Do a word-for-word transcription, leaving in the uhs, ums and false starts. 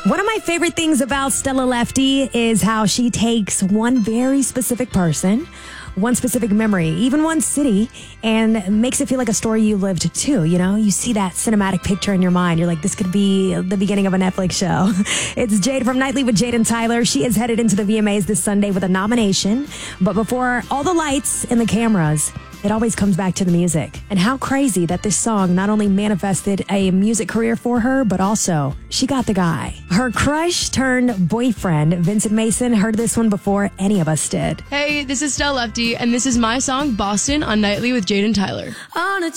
One of my favorite things about Stella Lefty is how she takes one very specific person, one specific memory, even one city, and makes it feel like a story you lived too. You know, you see that cinematic picture in your mind. You're like, this could be the beginning of a Netflix show. It's Jade from Nightly with Jade and Tyler. She is headed into the V M As this Sunday with a nomination. But before all the lights and the cameras, it always comes back to the music. And how crazy that this song not only manifested a music career for her, but also she got the guy. Her crush turned boyfriend, Vincent Mason, heard this one before any of us did. Hey, this is Stella Lefty, and this is my song, Boston, on Nightly with Jade and Tyler. On a